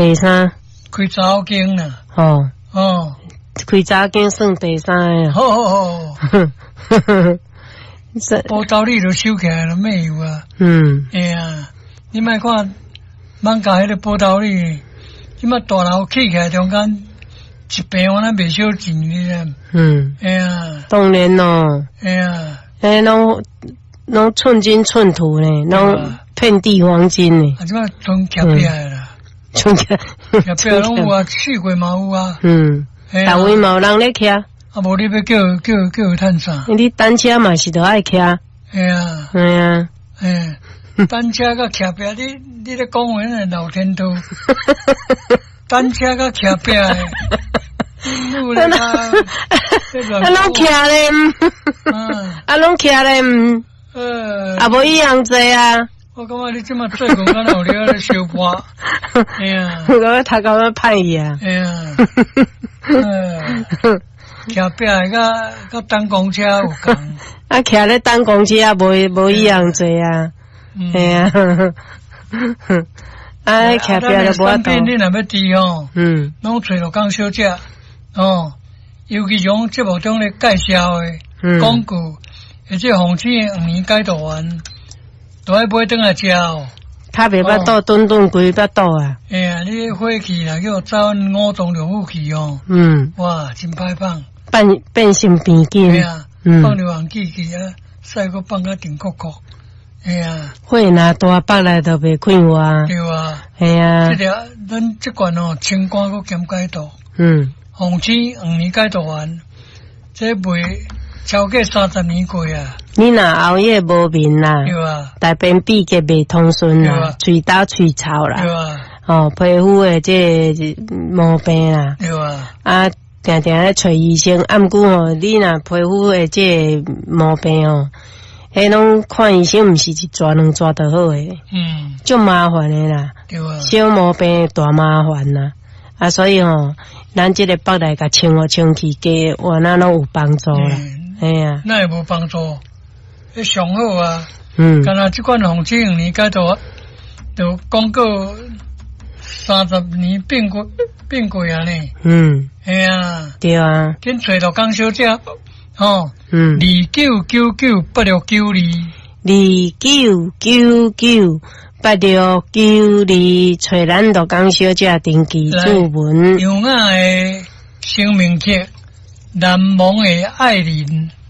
第三， 开早间啦。 哦， 哦， 开早间算第三个。 好，报道你就收起来了没有啊？哎呀，你莫看，艋舺迄个报道你，即马大楼起起来中间一平我咱袂少钱呢。哎呀， 当然咯。 哎呀， 拢寸金寸土呢，拢遍地黄金呢。 啊，即马全徛起来啦，徛起来拢有啊，去过嘛有啊。 大位嘛有人咧徛。 啊，无你要叫趁啥？ 你单车嘛是都爱徛。 单车甲徛壁，你咧讲话那老天都，单车甲徛壁诶，啊， 拢徛咧，啊，拢徛咧，啊，无一样济啊。 我感觉你即马做工敢有了咧小波，哎呀， 我头壳要歹去啊。 哎呀，徛壁甲等公车有共。 啊，徛咧等公车啊，无一样济啊。哎呀，啊，徛壁就无法度。 你若要知吼，拢找着讲小姐哦，尤其种节目中咧介绍诶广告，而且红星5年解读完，都爱买转来食哦。 较袂巴肚顿规巴肚啊。 哎呀，你火气啦，叫走5种六副气哦。哇，真歹放。 变性变紧。 哎呀，放流行气去啊，晒个放个顶壳壳。哎呀， 火若大北来都袂快活啊。 对啊。 哎呀。 这条咱这款哦，清肝佮减解毒。红星5年解毒完，这袂超过30年过啊。 你若熬夜无眠啦，对啊，大便秘结袂通顺啦，喙焦喙臭啦，对啊，哦，皮肤诶这毛病啦，对啊，啊，定定咧找医生，啊，毋过吼，你若皮肤诶这毛病哦，迄拢看医生毋是一抓两抓就好诶，足麻烦诶啦，对啊，小毛病大麻烦啦，啊，所以吼，咱这个北来甲清活清气，加换咱拢有帮助啦，哎呀， 那也无帮助。迄上好啊，干那即款红星5年解毒，就广告30年变过啊呢。哎呀，对啊，紧找到江小姐，哦 ，29998692，29998692，找咱到江小姐登记注文。 杨雅的生命册，难忘的爱人。